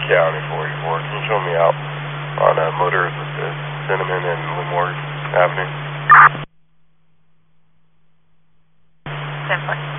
County 44. Can you show me out on Motor Assisted, Cinnamon and Lemoore Avenue? 10-4.